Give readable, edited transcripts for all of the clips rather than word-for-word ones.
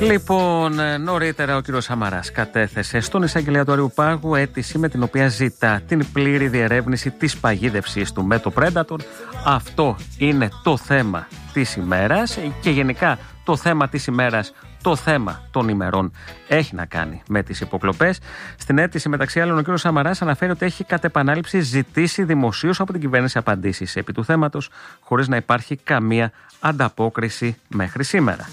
Λοιπόν, νωρίτερα ο κύριος Σαμαράς κατέθεσε στον εισαγγελέα του Αριουπάγου αίτηση με την οποία ζητά την πλήρη διερεύνηση της παγίδευσής του με το Predator. Αυτό είναι το θέμα της ημέρας και γενικά το θέμα της ημέρας, το θέμα των ημερών έχει να κάνει με τις υποκλοπές. Στην αίτηση, μεταξύ άλλων, ο κ. Σαμαράς αναφέρει ότι έχει κατ' επανάληψη ζητήσει δημοσίως από την κυβέρνηση απαντήσεις επί του θέματος, χωρίς να υπάρχει καμία ανταπόκριση μέχρι σήμερα.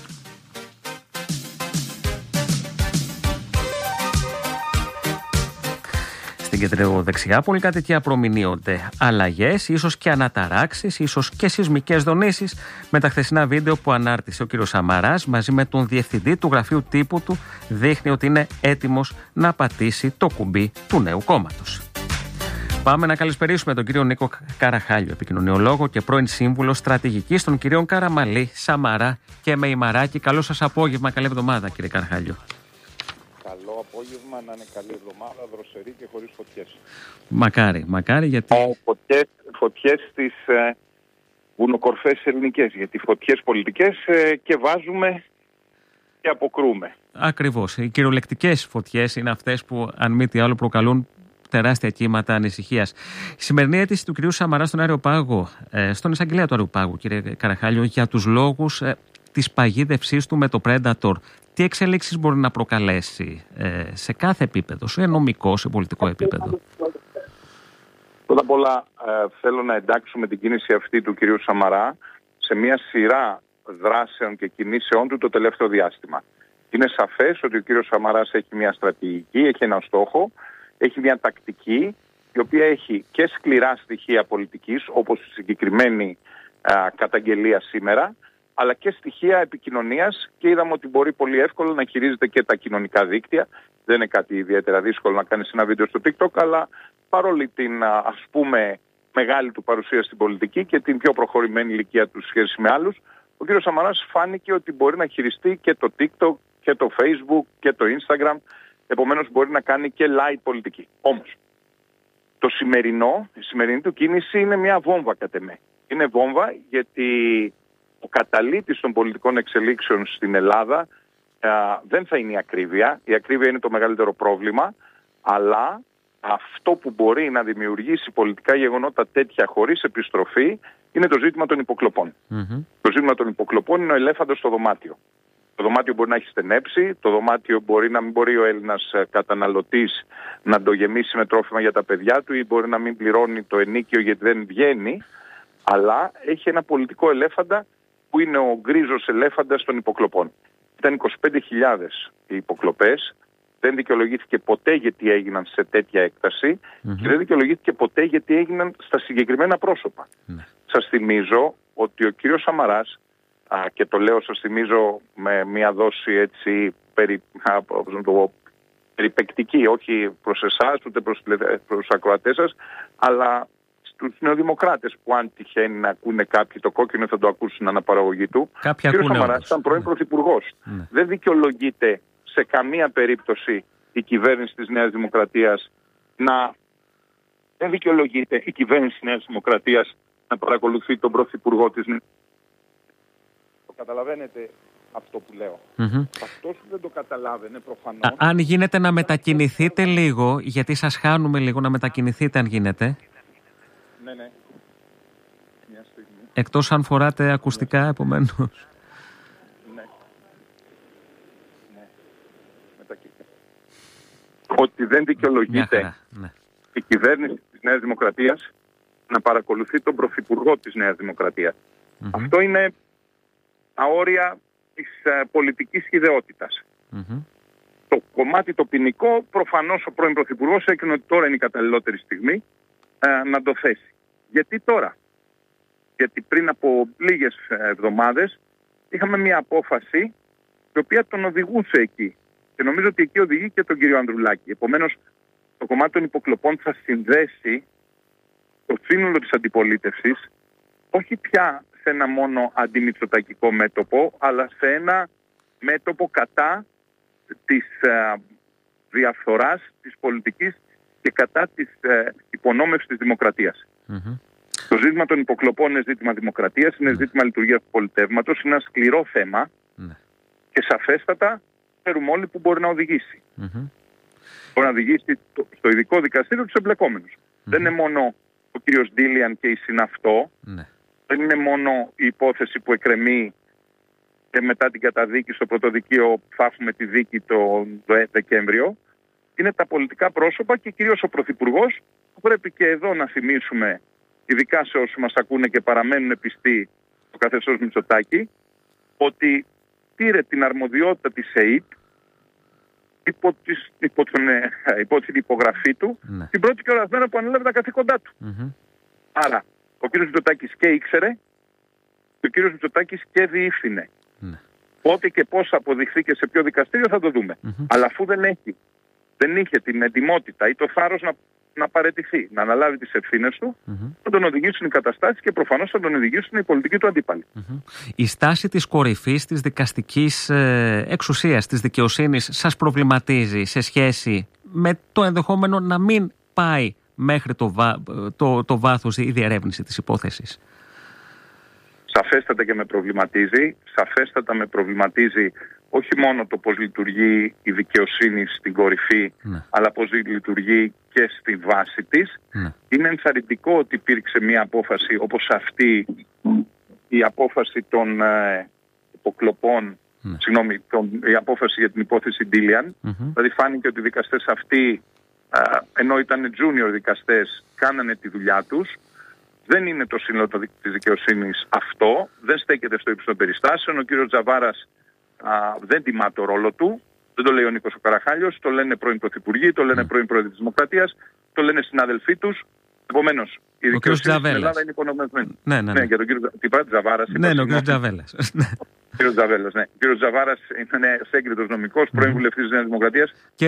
Στην κεντροδεξιά πολυκατοικία προμηνύονται αλλαγές, ίσως και αναταράξεις, ίσως και σεισμικές δονήσεις, με τα χθεσινά βίντεο που ανάρτησε ο κ. Σαμαράς μαζί με τον διευθυντή του γραφείου τύπου του, δείχνει ότι είναι έτοιμος να πατήσει το κουμπί του νέου κόμματος. Πάμε να καλησπερίσουμε τον κύριο Νίκο Καραχάλιο, επικοινωνιολόγο και πρώην σύμβουλο στρατηγικής των κυρίων Καραμαλή, Σαμαρά και Μεϊμαράκη. Καλό σας απόγευμα, καλή εβδομάδα, κύριε Καραχάλιο. Καλό απόγευμα, να είναι καλή εβδομάδα, δροσερή και χωρίς φωτιές. Μακάρι, γιατί... Φωτιές στις βουνοκορφές ελληνικές, γιατί φωτιές πολιτικές και βάζουμε και αποκρούμε. Ακριβώς. Οι κυριολεκτικές φωτιές είναι αυτές που, αν μη τι άλλο, προκαλούν τεράστια κύματα ανησυχίας. Η σημερινή αίτηση του κυρίου Σαμαρά στον Αριοπάγο, στον εισαγγελέα του Αριοπάγου, κύριε Καραχάλιο, για τους λόγους της παγίδευσής του με το Predator, τι εξελίξεις μπορεί να προκαλέσει σε κάθε επίπεδο, σε νομικό, σε πολιτικό επίπεδο? Πρώτα απ' όλα θέλω να εντάξουμε την κίνηση αυτή του κυρίου Σαμαρά σε μια σειρά δράσεων και κινήσεών του το τελευταίο διάστημα. Είναι σαφές ότι ο κύριος Σαμαράς έχει μια στρατηγική, έχει έναν στόχο, έχει μια τακτική, η οποία έχει και σκληρά στοιχεία πολιτικής, όπως η συγκεκριμένη καταγγελία σήμερα, αλλά και στοιχεία επικοινωνίας, και είδαμε ότι μπορεί πολύ εύκολα να χειρίζεται και τα κοινωνικά δίκτυα. Δεν είναι κάτι ιδιαίτερα δύσκολο να κάνεις ένα βίντεο στο TikTok, αλλά παρόλη την ας πούμε μεγάλη του παρουσία στην πολιτική και την πιο προχωρημένη ηλικία του σχέση με άλλους, ο κ. Σαμαράς φάνηκε ότι μπορεί να χειριστεί και το TikTok και το Facebook και το Instagram, επομένως μπορεί να κάνει και light πολιτική. Όμως, η σημερινή του κίνηση είναι μια βόμβα κατ' εμέ. Είναι βόμβα γιατί ο καταλύτης των πολιτικών εξελίξεων στην Ελλάδα δεν θα είναι η ακρίβεια. Η ακρίβεια είναι το μεγαλύτερο πρόβλημα, αλλά αυτό που μπορεί να δημιουργήσει πολιτικά γεγονότα τέτοια χωρίς επιστροφή είναι το ζήτημα των υποκλοπών. Το ζήτημα των υποκλοπών είναι ο ελέφαντας στο δωμάτιο. Το δωμάτιο μπορεί να έχει στενέψει, το δωμάτιο μπορεί να μην μπορεί ο Έλληνας καταναλωτής να το γεμίσει με τρόφιμα για τα παιδιά του, ή μπορεί να μην πληρώνει το ενίκιο γιατί δεν βγαίνει, αλλά έχει ένα πολιτικό ελέφαντα που είναι ο γκρίζος ελέφαντας των υποκλοπών. Ήταν 25.000 οι υποκλοπές, δεν δικαιολογήθηκε ποτέ γιατί έγιναν σε τέτοια έκταση και δεν δικαιολογήθηκε ποτέ γιατί έγιναν στα συγκεκριμένα πρόσωπα. Σας θυμίζω ότι ο κύριος Σαμαράς, και το λέω, σας θυμίζω με μια δόση έτσι περιπεκτική, όχι προς εσάς ούτε προς τους ακροατές σας, αλλά στους νεοδημοκράτες που αν τυχαίνει να ακούνε κάποιοι το κόκκινο θα το ακούσουν αναπαραγωγή του. Ο κ. Σαμαράς ήταν πρώην πρωθυπουργός. Δεν δικαιολογείται σε καμία περίπτωση η κυβέρνηση της Νέας Δημοκρατίας να παρακολουθεί τον πρωθυπουργό της Νέας. Το καταλαβαίνετε αυτό που λέω? Αυτός που δεν το καταλάβαινε προφανώς... Αν γίνεται να μετακινηθείτε λίγο, γιατί σας χάνουμε λίγο, να μετακινηθείτε αν γίνεται. Ναι. Μια στιγμή. Εκτός αν φοράτε ακουστικά, επομένως. Ναι. Ότι δεν δικαιολογείται η κυβέρνηση της Νέας Δημοκρατίας να παρακολουθεί τον πρωθυπουργό της Νέας Δημοκρατίας. Αυτό είναι αόρια της πολιτικής ιδεότητας. Το κομμάτι το ποινικό, προφανώς ο πρώην πρωθυπουργός έκρινε ότι τώρα είναι η καταλληλότερη στιγμή να το θέσει. Γιατί τώρα? Γιατί πριν από λίγες εβδομάδες είχαμε μια απόφαση η οποία τον οδηγούσε εκεί. Και νομίζω ότι εκεί οδηγεί και τον κύριο Ανδρουλάκη. Επομένως, το κομμάτι των υποκλοπών θα συνδέσει το σύνολο της αντιπολίτευσης, όχι πια σε ένα μόνο αντιμητσοτακικό μέτωπο, αλλά σε ένα μέτωπο κατά της διαφθοράς, της πολιτικής και κατά της υπονόμευσης της δημοκρατίας. Το ζήτημα των υποκλοπών είναι ζήτημα δημοκρατίας, είναι ζήτημα λειτουργίας του πολιτεύματος, είναι ένα σκληρό θέμα Και σαφέστατα ξέρουμε όλοι που μπορεί να οδηγήσει. Μπορεί να οδηγήσει στο ειδικό δικαστήριο τους εμπλεκόμενους. Δεν είναι μόνο ο κύριος Ντίλιαν και η συναυτό. Δεν είναι μόνο η υπόθεση που εκκρεμεί και μετά την καταδίκη στο πρωτοδικείο θα έχουμε τη δίκη το Δεκέμβριο. Είναι τα πολιτικά πρόσωπα και κυρίως ο Πρωθυπουργός, που πρέπει και εδώ να θυμίσουμε, ειδικά σε όσους μας ακούνε και παραμένουν πιστοί στο καθεστώς Μητσοτάκη, ότι πήρε την αρμοδιότητα της ΕΕΠ υπό την υπογραφή του την πρώτη και ώρα μέρα που ανέλαβε τα καθήκοντά του. Άρα, ο κύριος Μητσοτάκης και ήξερε και ο κύριος Μητσοτάκης και διεύθυνε. Πότε και πώς θα αποδειχθεί και σε ποιο δικαστήριο θα το δούμε. Αλλά αφού δεν είχε την ετοιμότητα ή το θάρρος να παραιτηθεί, να αναλάβει τις ευθύνες του, θα τον οδηγήσουν οι καταστάσεις και προφανώς θα τον οδηγήσουν οι πολιτικοί του αντίπαλοι. Η στάση της κορυφής της δικαστικής εξουσίας, της δικαιοσύνης, σας προβληματίζει σε σχέση με το ενδεχόμενο να μην πάει μέχρι το βάθος η διερεύνηση της υπόθεσης? Σαφέστατα και με προβληματίζει. Σαφέστατα με προβληματίζει όχι μόνο το πώς λειτουργεί η δικαιοσύνη στην κορυφή, αλλά πώς λειτουργεί και στη βάση της. Είναι ενθαρρυντικό ότι υπήρξε μια απόφαση όπως αυτή, η απόφαση των υποκλοπών, η απόφαση για την υπόθεση Ντίλιαν. Δηλαδή φάνηκε ότι οι δικαστές αυτοί, ενώ ήταν junior δικαστές, κάνανε τη δουλειά τους. Δεν είναι το σύνολο της δικαιοσύνης αυτό, δεν στέκεται στο ύψος των περιστάσεων. Ο κύριος Τζαβάρας δεν τιμά το ρόλο του, δεν το λέει ο Νίκος ο Καραχάλιος, το λένε πρώην πρωθυπουργοί, το λένε πρώην πρόεδροι της Δημοκρατίας, το λένε συνάδελφοί τους. Επομένως, η δικαιοσύνη στην Ελλάδα είναι υπονομευμένη. Ναι, για τον κύριο Τζαβάρας. Ναι, ο κύριος Τζαβέλας. Ο κύριος Τζαβάρας είναι έγκριτος νομικός, πρώην βουλευτής της Νέας Δημοκρατίας και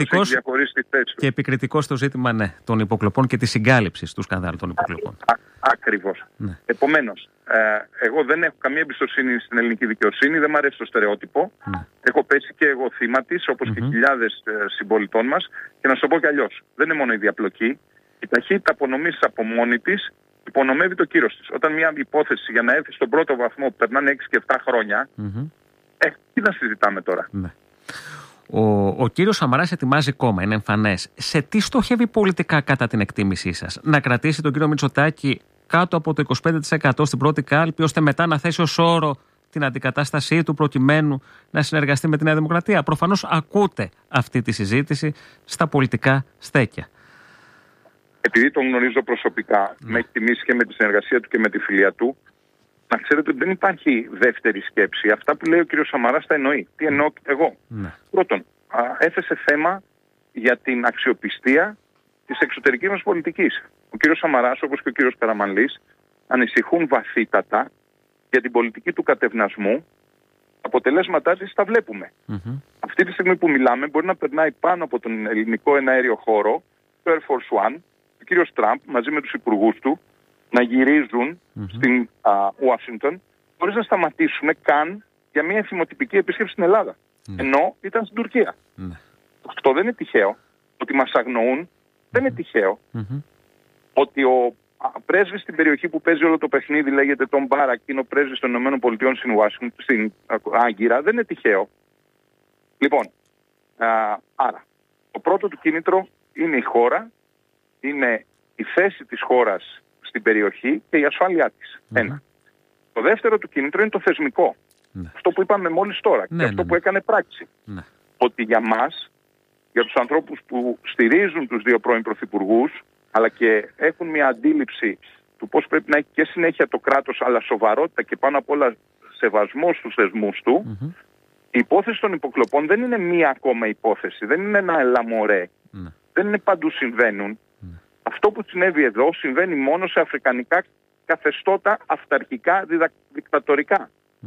επικριτικός στο ζήτημα των υποκλοπών και της συγκάλυψης του σκανδάλου των υποκλοπών. Ακριβώς. Επομένως, εγώ δεν έχω καμία εμπιστοσύνη στην ελληνική δικαιοσύνη, δεν μου αρέσει το στερεότυπο. Έχω πέσει και εγώ θύμα της, όπως και χιλιάδες συμπολιτών μας. Και να σου το πω κι αλλιώς, δεν είναι μόνο η διαπλοκή. Η ταχύτητα απονομής από μόνη της υπονομεύει το κύρος της. Όταν μια υπόθεση για να έρθει στον πρώτο βαθμό που περνάνε 6 και 7 χρόνια, τι να συζητάμε τώρα. Ο κύριος Σαμαράς ετοιμάζει κόμμα, είναι εμφανές. Σε τι στοχεύει πολιτικά κατά την εκτίμησή σας? Να κρατήσει τον κύριο Μητσοτάκη κάτω από το 25% στην πρώτη κάλπη, ώστε μετά να θέσει ως όρο την αντικατάστασή του προκειμένου να συνεργαστεί με τη Νέα Δημοκρατία? Προφανώς ακούτε αυτή τη συζήτηση στα πολιτικά στέκια. Επειδή τον γνωρίζω προσωπικά, με έχει τιμήσει και με τη συνεργασία του και με τη φιλία του, να ξέρετε ότι δεν υπάρχει δεύτερη σκέψη. Αυτά που λέει ο κύριος Σαμαράς τα εννοεί. Τι εννοώ εγώ? Πρώτον, έθεσε θέμα για την αξιοπιστία της εξωτερικής μας πολιτικής. Ο κύριος Σαμαράς, όπως και ο κύριος Καραμανλής, ανησυχούν βαθύτατα για την πολιτική του κατευνασμού. Αποτελέσματά της τα βλέπουμε. Αυτή τη στιγμή που μιλάμε μπορεί να περνάει πάνω από τον ελληνικό εναέριο χώρο, το Air Force One, ο κύριος Τραμπ μαζί με τους υπουργούς του να γυρίζουν στην Ουάσιγκτον χωρίς να σταματήσουν καν για μια εθιμοτυπική επίσκεψη στην Ελλάδα. Ενώ ήταν στην Τουρκία. Αυτό δεν είναι τυχαίο. Ότι μας αγνοούν δεν είναι τυχαίο. Ότι ο πρέσβης στην περιοχή που παίζει όλο το παιχνίδι λέγεται Τον Μπάρακ και είναι ο πρέσβης των ΗΠΑ στην Άγκυρα δεν είναι τυχαίο. Λοιπόν, άρα το πρώτο του κίνητρο είναι η χώρα, είναι η θέση της χώρας στην περιοχή και η ασφάλειά της. Ένα. Το δεύτερο του κίνητρο είναι το θεσμικό. Αυτό που είπαμε μόλις τώρα και αυτό που έκανε πράξη. Ότι για μας, για τους ανθρώπους που στηρίζουν τους δύο πρώην πρωθυπουργούς, αλλά και έχουν μια αντίληψη του πώς πρέπει να έχει και συνέχεια το κράτος, αλλά σοβαρότητα και πάνω απ' όλα σεβασμό στους θεσμούς του, η υπόθεση των υποκλοπών δεν είναι μία ακόμα υπόθεση, δεν είναι ένα ελαμορέ, δεν είναι παντού συμβαίνουν. Αυτό που συνέβη εδώ συμβαίνει μόνο σε αφρικανικά καθεστώτα αυταρχικά δικτατορικά.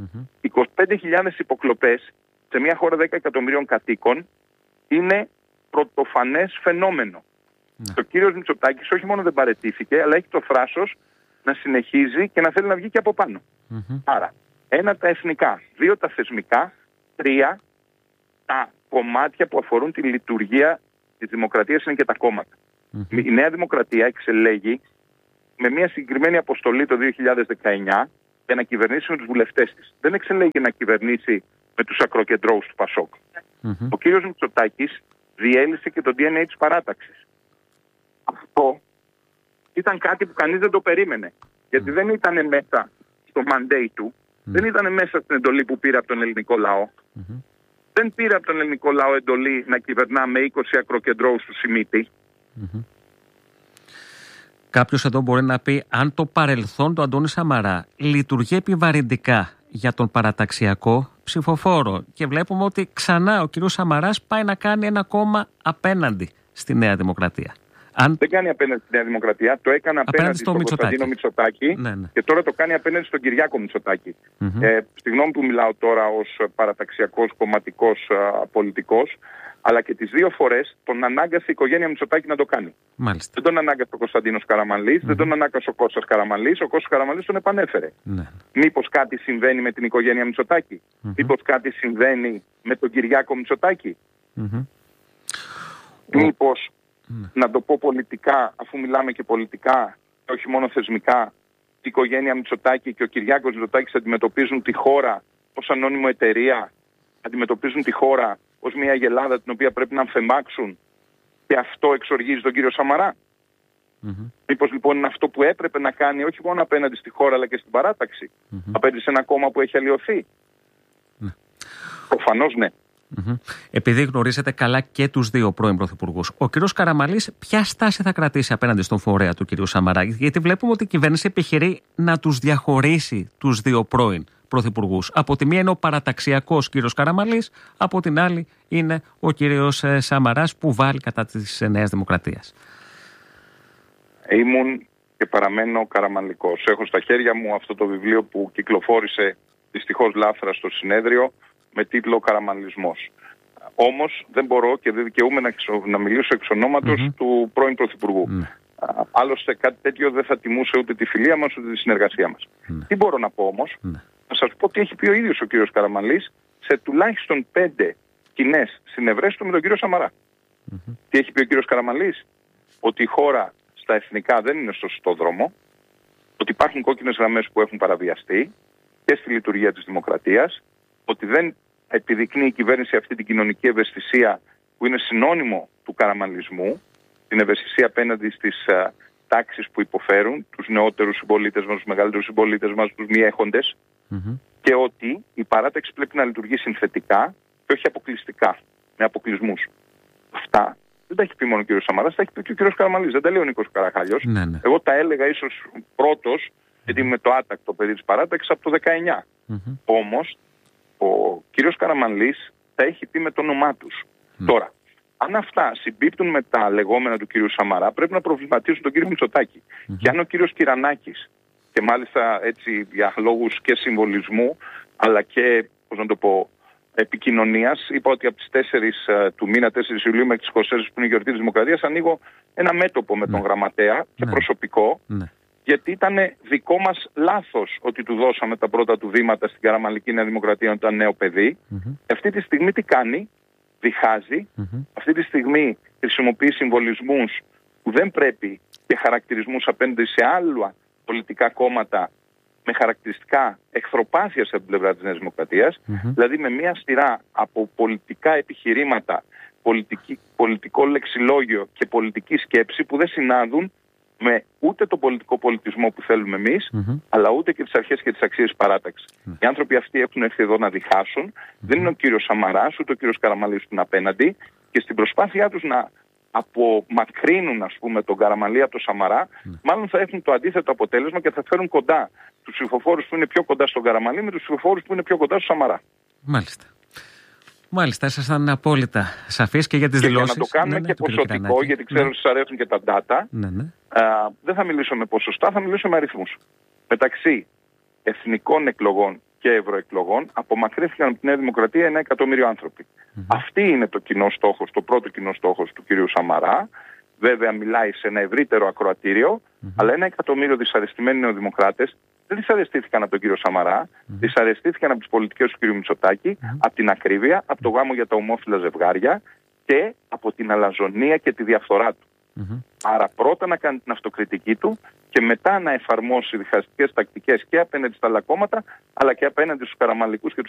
25.000 υποκλοπές σε μια χώρα 10 εκατομμυρίων κατοίκων είναι πρωτοφανές φαινόμενο. Ο κύριος Μητσοτάκης όχι μόνο δεν παραιτήθηκε, αλλά έχει το θράσος να συνεχίζει και να θέλει να βγει και από πάνω. Άρα, 1 τα εθνικά, 2 τα θεσμικά, 3 τα κομμάτια που αφορούν τη λειτουργία της δημοκρατίας είναι και τα κόμματα. Η Νέα Δημοκρατία εξελέγει με μια συγκεκριμένη αποστολή το 2019 για να κυβερνήσει με τους βουλευτές της. Δεν εξελέγει να κυβερνήσει με τους ακροκεντρώους του Πασόκ. Ο κύριος Μητσοτάκης διέλυσε και το DNA της παράταξης. Αυτό ήταν κάτι που κανείς δεν το περίμενε. Γιατί δεν ήταν μέσα στο mandate του, δεν ήταν μέσα στην εντολή που πήρε από τον ελληνικό λαό. Δεν πήρε από τον ελληνικό λαό εντολή να κυβερνά με 20 ακροκεντρώους του Σιμίτη. Κάποιος εδώ μπορεί να πει αν το παρελθόν του Αντώνη Σαμαρά λειτουργεί επιβαρυντικά για τον παραταξιακό ψηφοφόρο, και βλέπουμε ότι ξανά ο κύριος Σαμαράς πάει να κάνει ένα κόμμα απέναντι στη Νέα Δημοκρατία. Δεν κάνει απέναντι στη Νέα Δημοκρατία, το έκανε απέναντι στον Κωνσταντίνο Μητσοτάκη, και τώρα το κάνει απέναντι στον Κυριάκο Μητσοτάκη. Συγγνώμη που μιλάω τώρα ως παραταξιακός κομματικός πολιτικός, αλλά και τις δύο φορές τον ανάγκασε η οικογένεια Μητσοτάκη να το κάνει. Μάλιστα. Δεν τον ανάγκασε ο Κωνσταντίνος Καραμανλής, δεν τον ανάγκασε ο Κώστας Καραμανλής, ο Κώστας Καραμανλής τον επανέφερε. Μήπως κάτι συμβαίνει με την οικογένεια Μητσοτάκη, μήπως κάτι συμβαίνει με τον Κυριάκο Μητσοτάκη, μήπως, να το πω πολιτικά, αφού μιλάμε και πολιτικά, όχι μόνο θεσμικά, η οικογένεια Μητσοτάκη και ο Κυριάκος Μητσοτάκης αντιμετωπίζουν τη χώρα ως ανώνυμο εταιρεία, αντιμετωπίζουν τη χώρα ως μια γελάδα την οποία πρέπει να αμφεμάξουν, και αυτό εξοργίζει τον κύριο Σαμαρά. Μήπως λοιπόν είναι αυτό που έπρεπε να κάνει όχι μόνο απέναντι στη χώρα αλλά και στην παράταξη, απέναντι σε ένα κόμμα που έχει αλλοιωθεί? Προφανώς ναι. Επειδή γνωρίζετε καλά και τους δύο πρώην πρωθυπουργούς, ο κύριος Καραμανλής ποια στάση θα κρατήσει απέναντι στον φορέα του κύριου Σαμαρά? Γιατί βλέπουμε ότι η κυβέρνηση επιχειρεί να τους διαχωρίσει τους δύο πρώην πρωθυπουργούς. Από τη μία είναι ο παραταξιακός κύριος Καραμανλής, από την άλλη είναι ο κύριος Σαμαράς που βάλει κατά της Νέας Δημοκρατίας. Ήμουν και παραμένω καραμανλικός. Έχω στα χέρια μου αυτό το βιβλίο που κυκλοφόρησε δυστυχώς λάθρα στο συνέδριο με τίτλο «Καραμανλισμός». Όμως δεν μπορώ και δεν δικαιούμαι να μιλήσω εξ ονόματος του πρώην Πρωθυπουργού. Άλλωστε κάτι τέτοιο δεν θα τιμούσε ούτε τη φιλία μας ούτε τη συνεργασία μας. Τι μπορώ να πω όμως? Να σας πω τι έχει πει ο ίδιος ο κύριος Καραμανλής σε τουλάχιστον 5 κοινές συνευρές του με τον κύριο Σαμαρά. Τι έχει πει ο κύριος Καραμανλής? Ότι η χώρα στα εθνικά δεν είναι στο σωστό δρόμο, ότι υπάρχουν κόκκινες γραμμές που έχουν παραβιαστεί και στη λειτουργία της δημοκρατίας, ότι δεν επιδεικνύει η κυβέρνηση αυτή την κοινωνική ευαισθησία που είναι συνώνυμο του καραμανλισμού, την ευαισθησία απέναντι στις τάξεις που υποφέρουν, τους νεότερους συμπολίτες μας, τους μεγαλύτερους συμπολίτες μας, τους μη έχοντες, και ότι η παράταξη πρέπει να λειτουργεί συνθετικά και όχι αποκλειστικά, με αποκλεισμούς. Αυτά δεν τα έχει πει μόνο ο κύριος Σαμαράς, τα έχει πει και ο κύριος Καραμανλής. Δεν τα λέει ο Νίκος Καραχάλιος. Εγώ τα έλεγα ίσως πρώτος, γιατί είμαι το άτακτο παιδί της παράταξης από το 19. Όμως ο κύριος Καραμανλής τα έχει πει με το όνομά τους. Τώρα, αν αυτά συμπίπτουν με τα λεγόμενα του κύριου Σαμαρά, πρέπει να προβληματίσουν τον κύριο Μητσοτάκη. Και αν ο κύριος Κυρανάκης, και μάλιστα έτσι για λόγους και συμβολισμού, αλλά και, πώς να το πω, επικοινωνίας, είπα ότι από τις 4 του μήνα, 4 Ιουλίου μέχρι τις 24 που είναι η γιορτή της Δημοκρατίας, ανοίγω ένα μέτωπο με τον γραμματέα και προσωπικό, γιατί ήταν δικό μας λάθος ότι του δώσαμε τα πρώτα του βήματα στην Καραμανλική Νέα Δημοκρατία όταν ήταν νέο παιδί. Αυτή τη στιγμή τι κάνει? Διχάζει. Αυτή τη στιγμή χρησιμοποιεί συμβολισμούς που δεν πρέπει και χαρακτηρισμούς απέναντι σε άλλα πολιτικά κόμματα με χαρακτηριστικά εχθροπάθειας από την πλευρά της Νέας Δημοκρατίας, δηλαδή με μια σειρά από πολιτικά επιχειρήματα, πολιτικό λεξιλόγιο και πολιτική σκέψη που δεν συνάδουν με ούτε τον πολιτικό πολιτισμό που θέλουμε εμείς, αλλά ούτε και τις αρχές και τις αξίες της παράταξης. Οι άνθρωποι αυτοί έχουν έρθει εδώ να διχάσουν. Δεν είναι ο κύριος Σαμαράς ούτε ο κύριος Καραμανλής που είναι απέναντι, και στην προσπάθειά τους να απομακρύνουν, ας πούμε, τον Καραμανλή από τον Σαμαρά, μάλλον θα έχουν το αντίθετο αποτέλεσμα και θα φέρουν κοντά τους ψηφοφόρους που είναι πιο κοντά στον Καραμανλή με τους ψηφοφόρους που είναι πιο κοντά στον Σαμαρά. Μάλιστα, ήσασταν απόλυτα σαφείς και για τις δηλώσεις. Για να το κάνουμε και ποσοτικό, γιατί ξέρω ότι σας αρέσουν και τα data, δεν θα μιλήσω με ποσοστά, θα μιλήσω με αριθμούς. Μεταξύ εθνικών εκλογών και ευρωεκλογών απομακρύνθηκαν από τη Νέα Δημοκρατία 1 εκατομμύριο άνθρωποι. Αυτή είναι το κοινό στόχος, το πρώτο κοινό στόχος του κυρίου Σαμαρά. Βέβαια μιλάει σε ένα ευρύτερο ακροατήριο, αλλά 1 εκατομμύριο δυσαρεστημένοι νεοδημοκράτες δεν δυσαρεστήθηκαν από τον κύριο Σαμαρά, δυσαρεστήθηκαν από τις πολιτικές του κύριου Μητσοτάκη, από την ακρίβεια, από το γάμο για τα ομόφυλα ζευγάρια και από την αλαζονία και τη διαφθορά του. Άρα πρώτα να κάνει την αυτοκριτική του και μετά να εφαρμόσει διχαστικές τακτικές και απέναντι στα άλλα κόμματα, αλλά και απέναντι στους καραμανλικούς και τους